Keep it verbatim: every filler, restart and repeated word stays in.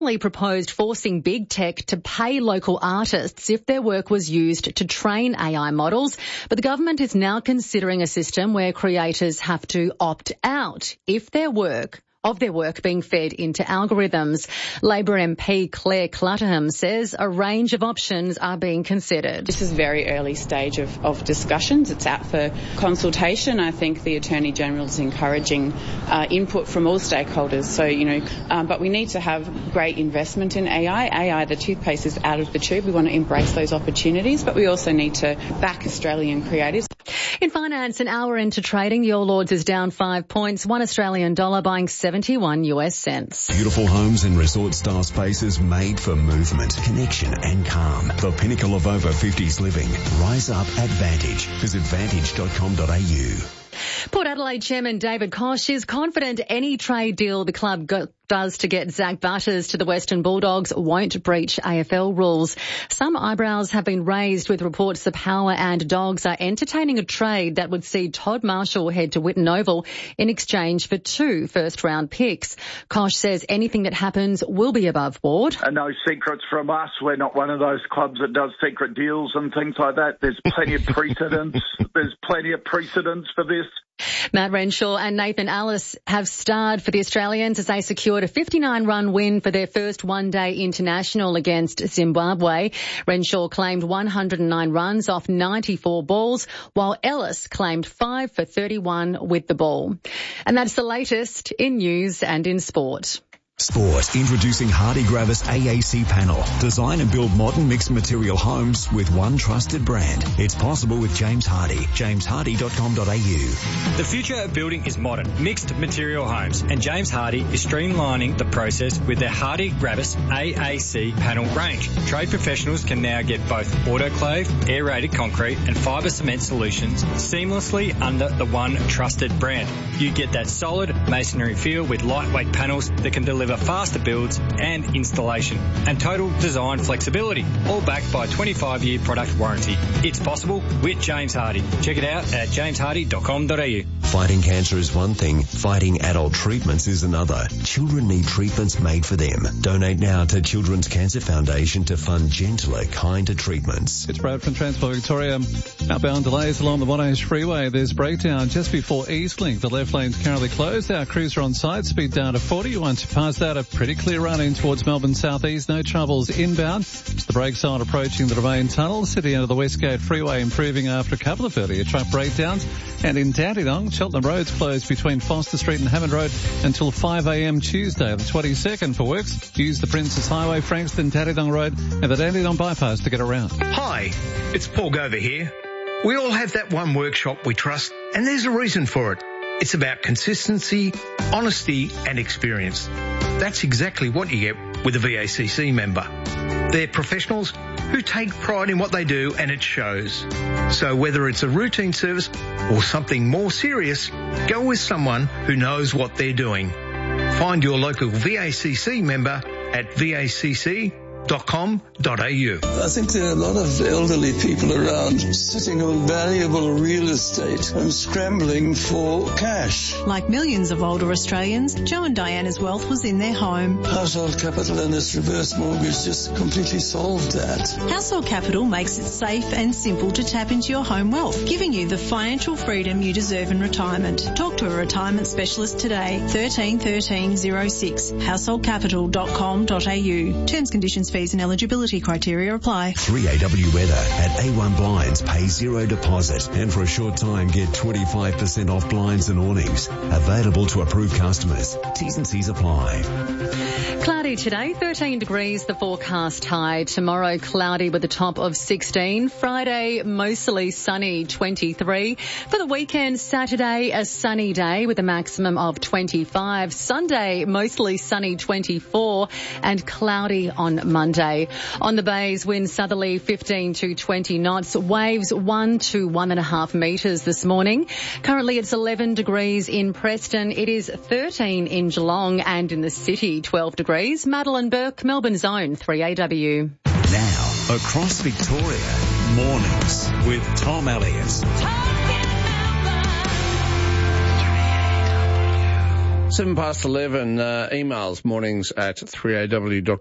proposed forcing big tech to pay local artists if their work was used to train A I models, but the government is now considering a system where creators have to opt out if their work of their work being fed into algorithms. Labor M P Claire Clutterham says a range of options are being considered. This is very early stage of, of discussions. It's out for consultation. I think the Attorney-General is encouraging uh, input from all stakeholders. So, you know, um, but we need to have great investment in A I. A I, the toothpaste is out of the tube. We want to embrace those opportunities, but we also need to back Australian creators. In finance, an hour into trading, the All Ords is down five points, one Australian dollar buying seventy-one US cents. Beautiful homes and resort-style spaces made for movement, connection and calm. The pinnacle of over fifties living. Rise up at Vantage. Visit vantage dot com dot a u. Port Adelaide Chairman David Koch is confident any trade deal the club go- does to get Zach Butters to the Western Bulldogs won't breach A F L rules. Some eyebrows have been raised with reports the Power and Dogs are entertaining a trade that would see Todd Marshall head to Whitten Oval in exchange for two first-round picks. Koch says anything that happens will be above board. And no secrets from us. We're not one of those clubs that does secret deals and things like that. There's plenty of precedents. There's plenty of precedents for this. Matt Renshaw and Nathan Ellis have starred for the Australians as they secured a fifty-nine run win for their first one-day international against Zimbabwe. Renshaw claimed one hundred nine runs off ninety-four balls, while Ellis claimed five for thirty-one with the ball. And that's the latest in news and in sport. Sport. Introducing Hardy Gravis A A C panel. Design and build modern mixed material homes with one trusted brand. It's possible with James Hardy. james hardy dot com dot a u. The future of building is modern, mixed material homes, and James Hardy is streamlining the process with their Hardy Gravis A A C panel range. Trade professionals can now get both autoclave, aerated concrete and fibre cement solutions seamlessly under the one trusted brand. You get that solid masonry feel with lightweight panels that can deliver faster builds and installation and total design flexibility, all backed by a twenty-five year product warranty. It's possible with James Hardy. Check it out at james hardy dot com dot a u. Fighting cancer is one thing, fighting adult treatments is another. Children need treatments made for them. Donate now to Children's Cancer Foundation to fund gentler, kinder treatments. It's Brad from Transport Victoria. Outbound delays along the Monash Freeway. There's breakdown just before Eastlink. The left lane's currently closed. Our crews are on site. Speed down to forty. Once you pass that, a pretty clear run in towards Melbourne southeast. No troubles inbound. It's the brake side approaching the Domain Tunnel. City end of the Westgate Freeway improving after a couple of earlier truck breakdowns. And in Dandenong, Cheltenham Road's closed between Foster Street and Hammond Road until five a m Tuesday, the twenty-second. For works, use the Princess Highway, Frankston, Dandenong Road and the Dandenong Bypass to get around. Hi, it's Paul Gover here. We all have that one workshop we trust, and there's a reason for it. It's about consistency, honesty and experience. That's exactly what you get with a V A C C member. They're professionals who take pride in what they do, and it shows. So whether it's a routine service or something more serious, go with someone who knows what they're doing. Find your local V A C C member at v a c c dot com dot a u. I think there are a lot of elderly people around sitting on valuable real estate and scrambling for cash. Like millions of older Australians, Joe and Diana's wealth was in their home. Household Capital and this reverse mortgage just completely solved that. Household Capital makes it safe and simple to tap into your home wealth, giving you the financial freedom you deserve in retirement. Talk to a retirement specialist today. thirteen thirteen oh six, household capital dot com dot a u. Terms, conditions, fees and eligibility criteria apply. three A W weather at A one Blinds. Pay zero deposit and for a short time get twenty-five percent off blinds and awnings. Available to approved customers. T's and C's apply. Cloudy today, thirteen degrees, the forecast high. Tomorrow, cloudy with a top of sixteen. Friday, mostly sunny, twenty-three. For the weekend, Saturday, a sunny day with a maximum of twenty-five. Sunday, mostly sunny, twenty-four. And cloudy on Monday. On the bays, wind southerly fifteen to twenty knots. Waves one to one and a half metres this morning. Currently, it's eleven degrees in Preston. It is thirteen in Geelong and in the city, twelve degrees. Madeline Burke, Melbourne's own three A W. Now, across Victoria, mornings with Tom Elliott. Seven past eleven, uh, emails, mornings at three a w dot